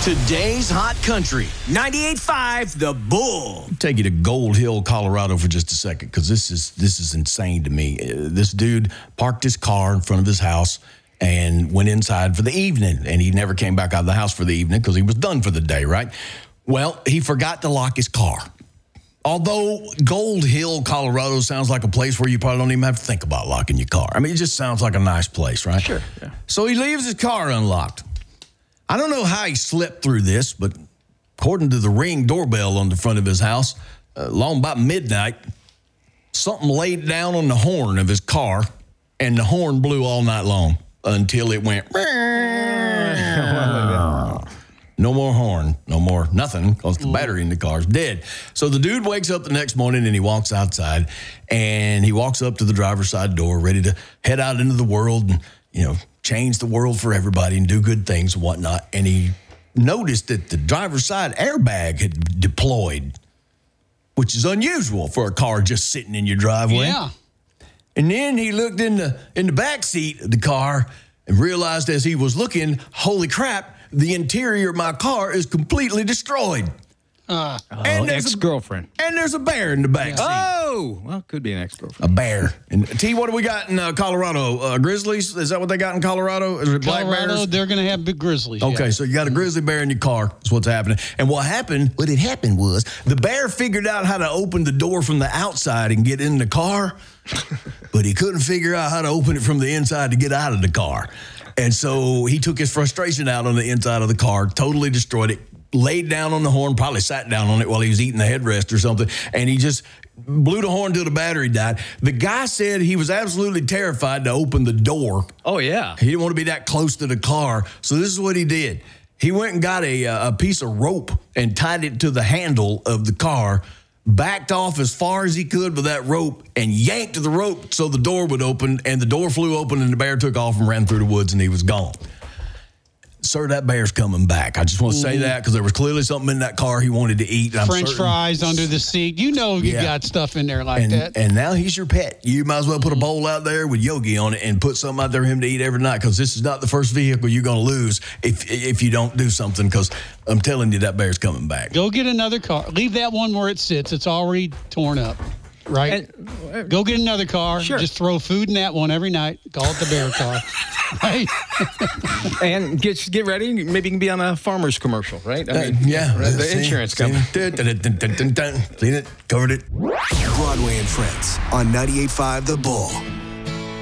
Today's Hot Country, 98.5 The Bull. I'll take you to Gold Hill, Colorado for just a second, because this is insane to me. This dude parked his car in front of his house and went inside for the evening, and he never came back out of the house for the evening because he was done for the day, right? Well, he forgot to lock his car. Although Gold Hill, Colorado sounds like a place where you probably don't even have to think about locking your car. I mean, it just sounds like a nice place, right? Sure. Yeah. So he leaves his car unlocked. I don't know how he slipped through this, but according to the Ring doorbell on the front of his house, along about midnight, something laid down on the horn of his car, and the horn blew all night long until it went. No more horn, no more nothing, because the battery in the car is dead. So the dude wakes up the next morning and he walks outside, and he walks up to the driver's side door, ready to head out into the world and, change the world for everybody and do good things and whatnot. And he noticed that the driver's side airbag had deployed, which is unusual for a car just sitting in your driveway. Yeah. And then he looked in the back seat of the car and realized as he was looking, holy crap, the interior of my car is completely destroyed. And ex-girlfriend. And there's a bear in the back seat. Oh, well, could be an ex-girlfriend. A bear. And T, what do we got in Colorado? Grizzlies? Is that what they got in Colorado? Is it black Colorado, bears? they're going to have big grizzlies. Okay, yeah. So you got a grizzly bear in your car. That's what's happening. And what happened was the bear figured out how to open the door from the outside and get in the car, but he couldn't figure out how to open it from the inside to get out of the car. And so he took his frustration out on the inside of the car, totally destroyed it, laid down on the horn, probably sat down on it while he was eating the headrest or something, and he just blew the horn till the battery died. The guy said he was absolutely terrified to open the door. Oh, yeah. He didn't want to be that close to the car. So this is what he did. He went and got a piece of rope and tied it to the handle of the car, backed off as far as he could with that rope, and yanked the rope so the door would open, and the door flew open, and the bear took off and ran through the woods, and he was gone. Sir, that bear's coming back. I just want to say that because there was clearly something in that car he wanted to eat. French fries under the seat. You got stuff in there like that. And now he's your pet. You might as well put a bowl out there with Yogi on it and put something out there for him to eat every night, because this is not the first vehicle you're going to lose if you don't do something, because I'm telling you, that bear's coming back. Go get another car. Leave that one where it sits. It's already torn up. Right? Go get another car. Sure. Just throw food in that one every night. Call it the bear car. Right? And get ready. Maybe you can be on a farmer's commercial, right? Yeah. The insurance company. Seen it, covered it. Broadway and Friends on 98.5 The Bull.